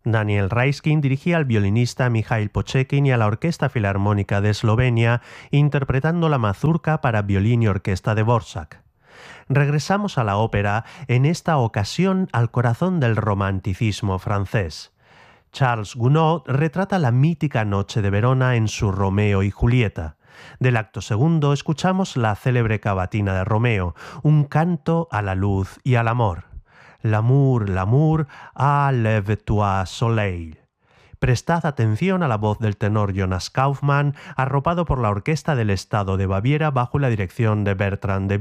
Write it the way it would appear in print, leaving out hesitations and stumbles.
Daniel Raiskin dirigía al violinista Mikhail Pochekin y a la Orquesta Filarmónica de Eslovenia, interpretando la mazurca para violín y orquesta de Dvořák. Regresamos a la ópera, en esta ocasión al corazón del romanticismo francés. Charles Gounod retrata la mítica noche de Verona en su Romeo y Julieta. Del acto segundo escuchamos la célebre cavatina de Romeo, un canto a la luz y al amor. L'amour, l'amour, ah, lève-toi soleil. Prestad atención a la voz del tenor Jonas Kaufmann, arropado por la Orquesta del Estado de Baviera bajo la dirección de Bertrand de